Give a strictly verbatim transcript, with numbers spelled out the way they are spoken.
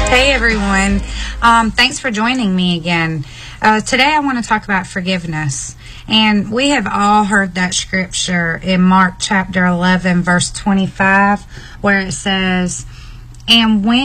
Hey everyone, um, thanks for joining me again. Uh, today I want to talk about forgiveness. And we have all heard that scripture in Mark chapter eleven verse twenty-five where it says, "And when